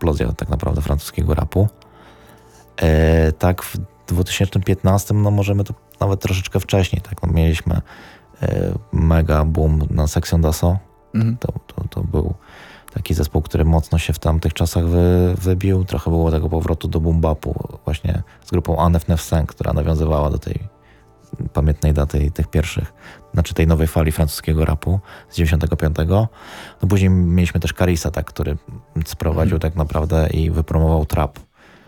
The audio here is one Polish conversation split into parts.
eksplozja tak naprawdę francuskiego rapu. Tak w 2015 no możemy to nawet troszeczkę wcześniej, tak, no mieliśmy mega boom na Section d'Assaut. To był taki zespół, który mocno się w tamtych czasach wybił. Trochę było tego powrotu do boom bapu właśnie z grupą Anef Nefsen, która nawiązywała do tej pamiętnej daty tych pierwszych, znaczy tej nowej fali francuskiego rapu z 95. No później mieliśmy też Carissa, tak, który sprowadził tak naprawdę i wypromował trap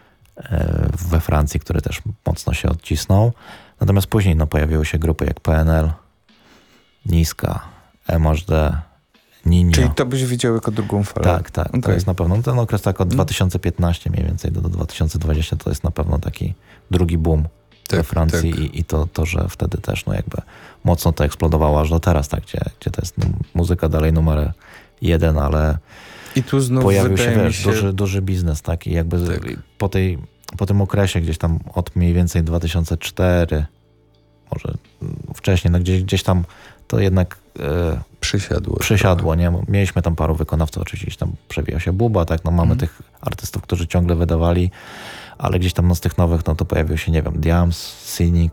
we Francji, który też mocno się odcisnął. Natomiast później no, pojawiły się grupy jak PNL, Niska, MHD, Ninio. Czyli to byś widział jako drugą falę? Tak, tak. Okay. To jest na pewno ten okres tak od 2015 mniej więcej do 2020 to jest na pewno taki drugi boom we Francji tak. I to, że wtedy też no jakby mocno to eksplodowało aż do teraz, tak, gdzie to jest no, muzyka dalej numer 1, ale i tu znów pojawił się, wiesz, duży biznes, tak, i jakby po tym okresie gdzieś tam od mniej więcej 2004, może wcześniej, no gdzieś tam to jednak przysiadło, nie? Mieliśmy tam paru wykonawców, oczywiście gdzieś tam przewija się Buba, tak, no mamy tych artystów, którzy ciągle wydawali, ale gdzieś tam no, z tych nowych, no to pojawił się, nie wiem, Diams, Cynic,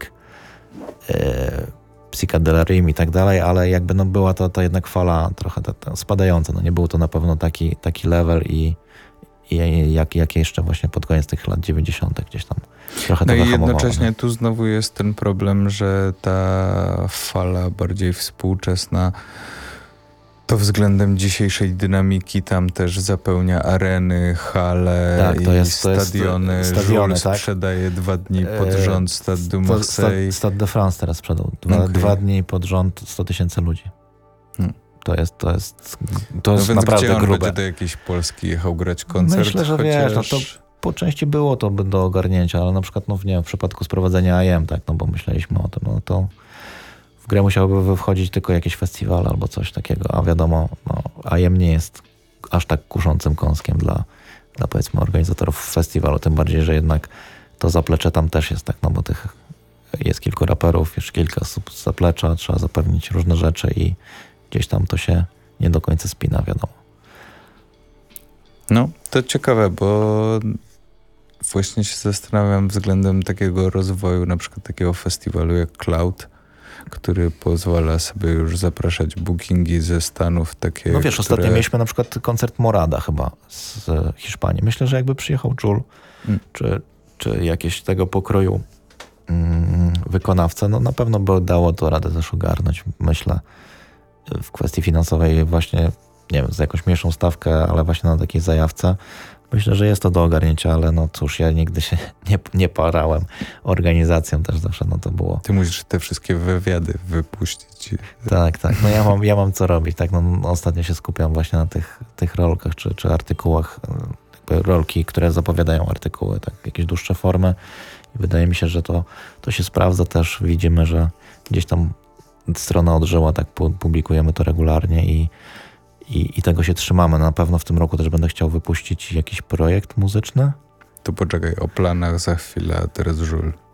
Psychedelic i tak dalej, ale jakby no była to jednak fala trochę spadająca, no nie był to na pewno taki level i jak jeszcze właśnie pod koniec tych lat 90. gdzieś tam trochę to wyhamowało. No i jednocześnie tu znowu jest ten problem, że ta fala bardziej współczesna to względem dzisiejszej dynamiki tam też zapełnia areny, hale tak, i stadiony. Żul tak? Sprzedaje 2 dni pod rząd Stade de Marseille. Stade de France teraz sprzedał. 2 dni pod rząd 100 000 ludzi. To jest no naprawdę gdzie on grube. Będzie do jakiejś Polski jechał grać koncert? Myślę, że wiesz, no to po części było to do ogarnięcia, ale na przykład no, nie, w przypadku sprowadzenia IM, tak, no bo myśleliśmy o tym, no to w grę musiałyby wchodzić tylko jakieś festiwale albo coś takiego, a wiadomo, no, IM nie jest aż tak kuszącym kąskiem dla powiedzmy organizatorów festiwalu, tym bardziej, że jednak to zaplecze tam też jest, tak, no bo jest kilku raperów, już kilka osób z zaplecza, trzeba zapewnić różne rzeczy i gdzieś tam to się nie do końca spina, wiadomo. No, to ciekawe, bo właśnie się zastanawiam względem takiego rozwoju, na przykład takiego festiwalu jak Cloud, który pozwala sobie już zapraszać bookingi ze Stanów takie, no wiesz, ostatnio mieliśmy na przykład koncert Morada chyba z Hiszpanii. Myślę, że jakby przyjechał Jul, czy jakieś tego pokroju wykonawca, no na pewno by dało to radę też ogarnąć, myślę, w kwestii finansowej właśnie, nie wiem, za jakąś mniejszą stawkę, ale właśnie na takiej zajawce. Myślę, że jest to do ogarnięcia, ale no cóż, ja nigdy się nie parałem organizacją też zawsze, no to było. Ty musisz te wszystkie wywiady wypuścić. Tak, no ja mam co robić, tak, no ostatnio się skupiam właśnie na tych rolkach, czy artykułach, jakby rolki, które zapowiadają artykuły, tak, jakieś dłuższe formy i wydaje mi się, że to się sprawdza też, widzimy, że gdzieś tam strona odżyła, tak, publikujemy to regularnie i tego się trzymamy. Na pewno w tym roku też będę chciał wypuścić jakiś projekt muzyczny. To poczekaj, o planach za chwilę, a teraz Żul.